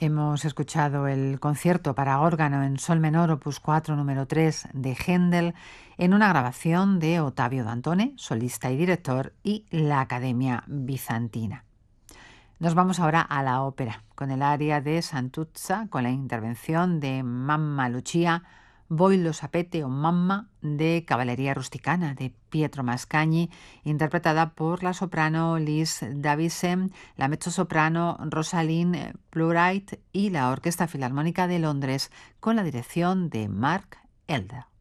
Hemos escuchado el concierto para órgano en sol menor opus 4 número 3 de Händel en una grabación de Ottavio Dantone, solista y director, y la Academia Bizantina. Nos vamos ahora a la ópera, con el aria de Santuzza, con la intervención de Mamma Lucia, Voi lo sapete o Mamma de Cavalleria Rusticana de Pietro Mascagni, interpretada por la soprano Liz Davison, la mezzosoprano Rosalind Plowright y la Orquesta Filarmónica de Londres, con la dirección de Mark Elder.